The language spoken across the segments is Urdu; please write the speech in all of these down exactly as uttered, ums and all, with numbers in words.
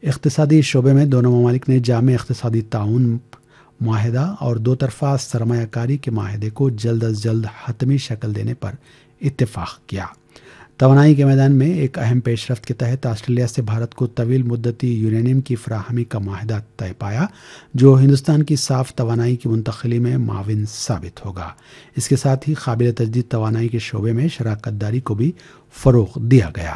اقتصادی شعبے میں دونوں ممالک نے جامع اقتصادی تعاون معاہدہ اور دو طرفہ سرمایہ کاری کے معاہدے کو جلد از جلد حتمی شکل دینے پر اتفاق کیا۔ توانائی کے میدان میں ایک اہم پیش رفت کے تحت آسٹریلیا سے بھارت کو طویل مدتی یورینیم کی فراہمی کا معاہدہ طے پایا، جو ہندوستان کی صاف توانائی کی منتقلی میں معاون ثابت ہوگا۔ اس کے ساتھ ہی قابل تجدید توانائی کے شعبے میں شراکت داری کو بھی فروغ دیا گیا۔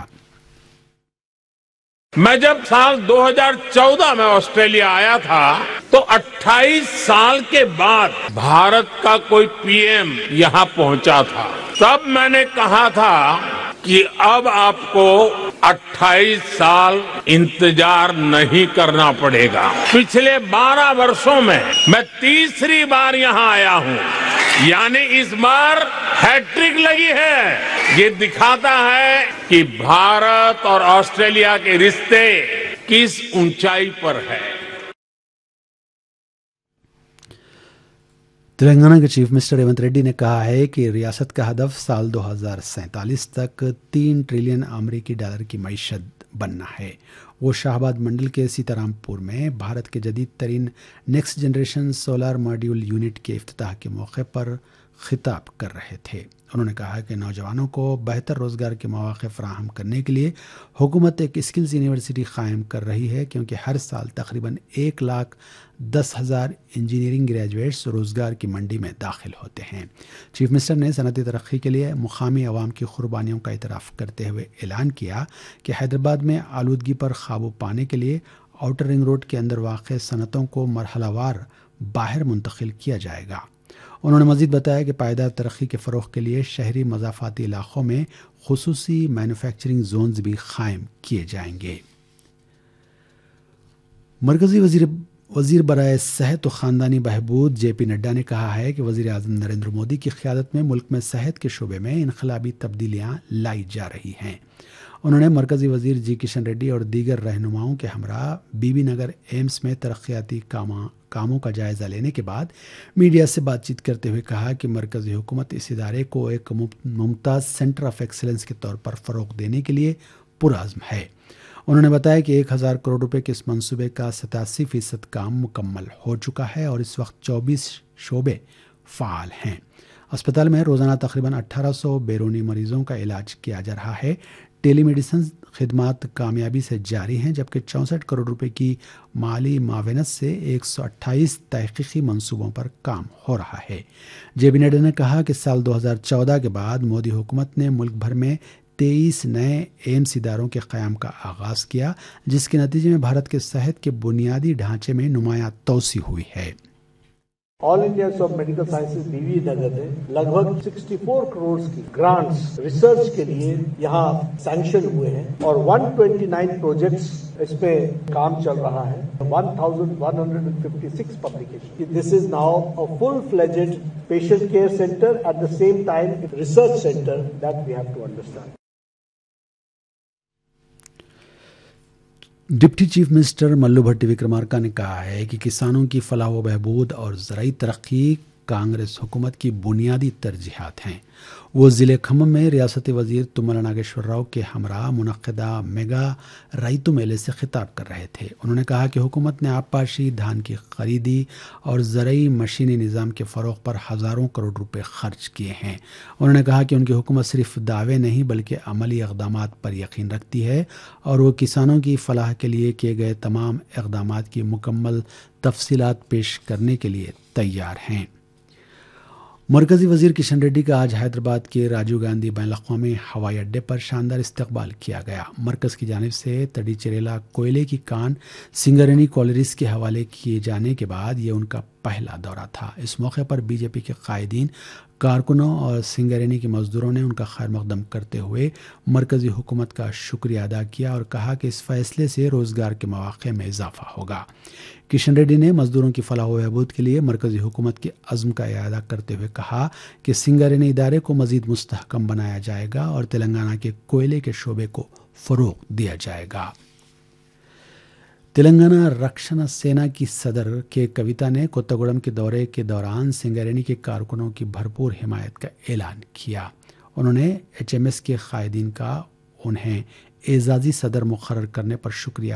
میں جب سال دو ہزار چودہ میں آسٹریلیا آیا تھا تو اٹھائیس سال کے بعد بھارت کا کوئی پی ایم یہاں پہنچا تھا۔ تب میں نے کہا تھا کہ اب آپ کو اٹھائیس سال انتظار نہیں کرنا پڑے گا۔ پچھلے بارہ برسوں میں میں تیسری بار یہاں آیا ہوں، یعنی اس بار ہیٹرک لگی ہے۔ یہ دکھاتا ہے کہ بھارت اور آسٹریلیا کے رشتے کس اونچائی پر ہے۔ تلنگانہ کے چیف منسٹر ریونت ریڈی نے کہا ہے کہ ریاست کا ہدف سال دو ہزار سینتالیس تک تین ٹریلین امریکی ڈالر کی معیشت بننا ہے۔ وہ شاہ آباد منڈل کے سیتارام پور میں بھارت کے جدید ترین next generation solar module unit کے افتتاح کے موقع پر خطاب کر رہے تھے۔ انہوں نے کہا کہ نوجوانوں کو بہتر روزگار کے مواقع فراہم کرنے کے لیے حکومت ایک اسکلز یونیورسٹی قائم کر رہی ہے، کیونکہ ہر سال تقریباً ایک لاکھ دس ہزار انجینئرنگ گریجویٹس روزگار کی منڈی میں داخل ہوتے ہیں۔ چیف منسٹر نے صنعتی ترقی کے لیے مقامی عوام کی قربانیوں کا اعتراف کرتے ہوئے اعلان کیا کہ حیدرآباد میں آلودگی پر قابو پانے کے لیے آؤٹر رنگ روڈ کے اندر واقع صنعتوں کو مرحلہ وار باہر منتقل کیا جائے گا۔ انہوں نے مزید بتایا کہ پائیدار ترقی کے فروغ کے لیے شہری مضافاتی علاقوں میں خصوصی مینوفیکچرنگ زونز بھی قائم کیے جائیں گے۔ مرکزی وزیر وزیر برائے صحت و خاندانی بہبود جے پی نڈا نے کہا ہے کہ وزیر اعظم نریندر مودی کی قیادت میں ملک میں صحت کے شعبے میں انقلابی تبدیلیاں لائی جا رہی ہیں۔ انہوں نے مرکزی وزیر جی کشن ریڈی اور دیگر رہنماؤں کے ہمراہ بی بی نگر ایمس میں ترقیاتی کاموں کا جائزہ لینے کے بعد میڈیا سے بات چیت کرتے ہوئے کہا کہ مرکزی حکومت اس ادارے کو ایک ممتاز سینٹر آف ایکسلنس کے طور پر فروغ دینے کے لیے پرعزم ہے۔ انہوں نے بتایا کہ ایک ہزار کروڑ روپے کے اس منصوبے کا ستاسی فیصد کام مکمل ہو چکا ہے اور اس وقت چوبیس شعبے فعال ہیں۔ اسپتال میں روزانہ تقریباً اٹھارہ سو بیرونی مریضوں کا علاج کیا جا رہا ہے۔ ٹیلی میڈیسن خدمات کامیابی سے جاری ہیں، جبکہ چونسٹھ کروڑ روپے کی مالی معاونت سے ایک سو اٹھائیس تحقیقی منصوبوں پر کام ہو رہا ہے۔ جے پی نڈا نے کہا کہ سال دو ہزار چودہ کے بعد مودی حکومت نے ملک بھر میں تیئیس نئے ایمس اداروں کے قیام کا آغاز کیا، جس کے نتیجے میں بھارت کے صحت کے بنیادی ڈھانچے میں نمایاں توسیع ہوئی ہے۔ آل India of medical sciences be وی نگر نے لگ بھگ چالیس کروڑ کی گرانٹس ریسرچ کے لیے یہاں سینکشن ہوئے ہیں اور ایک سو انیس پروجیکٹس اس پہ کام چل رہا ہے۔ eleven hundred fifty-six publications. This is now a full-fledged patient care center, at the same time research center that we have to understand. Deputy chief minister ملو بھٹی وکرمارکا نے کہا ہے کہ کسانوں کی فلاح و بہبود اور زرعی ترقی کانگریس حکومت کی بنیادی ترجیحات ہیں۔ وہ ضلع کھمم میں ریاستی وزیر تمل ناگیشور راؤ کے ہمراہ منعقدہ میگا ریتو میلے سے خطاب کر رہے تھے۔ انہوں نے کہا کہ حکومت نے آبپاشی، دھان کی خریدی اور زرعی مشینی نظام کے فروغ پر ہزاروں کروڑ روپے خرچ کیے ہیں۔ انہوں نے کہا کہ ان کی حکومت صرف دعوے نہیں بلکہ عملی اقدامات پر یقین رکھتی ہے اور وہ کسانوں کی فلاح کے لیے کیے گئے تمام اقدامات کی مکمل تفصیلات پیش کرنے کے لیے تیار ہیں۔ مرکزی وزیر کشن ریڈی کا آج حیدرآباد کے راجیو گاندھی بین الاقوامی ہوائی اڈے پر شاندار استقبال کیا گیا۔ مرکز کی جانب سے تڑی چریلا کوئلے کی کان سنگرینی کالریز کے حوالے کیے جانے کے بعد یہ ان کا پہلا دورہ تھا۔ اس موقع پر بی جے پی کے قائدین، کارکنوں اور سنگرینی کے مزدوروں نے ان کا خیر مقدم کرتے ہوئے مرکزی حکومت کا شکریہ ادا کیا اور کہا کہ اس فیصلے سے روزگار کے مواقع میں اضافہ ہوگا۔ کشن ریڈی نے مزدوروں کی فلاح و بہبود کے لیے مرکزی حکومت کے عزم کا اعادہ کرتے ہوئے کہا کہ سنگرینی ادارے کو مزید مستحکم بنایا جائے گا اور تلنگانہ کے کوئلے کے شعبے کو فروغ دیا جائے گا۔ تلنگانہ رکشنا سینا کی صدر کے کویتا نے کوتاگوڑم کے دورے کے دوران سنگرینی کے کارکنوں کی بھرپور حمایت کا اعلان کیا۔ انہوں نے ایچ ایم ایس کے قائدین کا انہیں اعزازی صدر مقرر کرنے پر شکریہ